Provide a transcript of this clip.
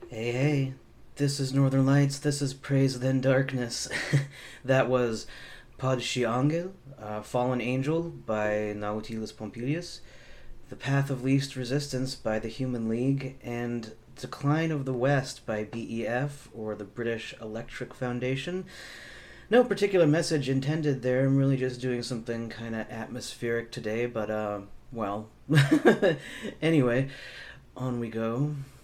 Hey, hey, this is Northern Lights, this is Praise Then Darkness. That was Padshi Angel, Fallen Angel by Nautilus Pompilius, The Path of Least Resistance by the Human League, and Decline of the West by BEF, or the British Electric Foundation. No particular message intended there, I'm really just doing something kind of atmospheric today, but, well. Anyway, on we go.